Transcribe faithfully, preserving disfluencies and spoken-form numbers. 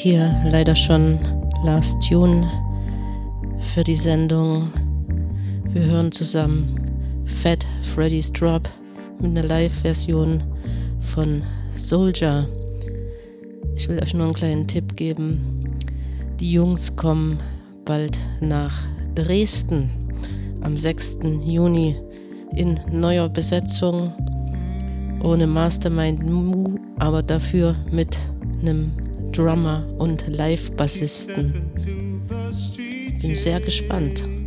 hier leider schon Last Tune für die Sendung. Wir hören zusammen Fat Freddy's Drop mit einer Live-Version von Soldier. Ich will euch nur einen kleinen Tipp geben. Die Jungs kommen bald nach Dresden am sechsten Juni in neuer Besetzung, ohne Mastermind Mu, aber dafür mit einem Drummer und Live-Bassisten. Bin sehr gespannt.